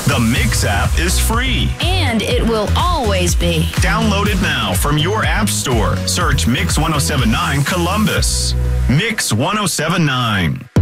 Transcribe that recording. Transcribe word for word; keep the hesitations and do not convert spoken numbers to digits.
The Mix app is free. And it will always be. Download it now from your app store. Search Mix one oh seven point nine Columbus. Mix one oh seven point nine.